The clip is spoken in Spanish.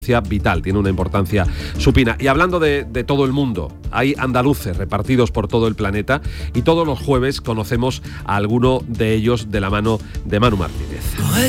vital, tiene una importancia supina. Y hablando de todo el mundo, hay andaluces repartidos por todo el planeta y todos los jueves conocemos a alguno de ellos de la mano de Manu Martínez.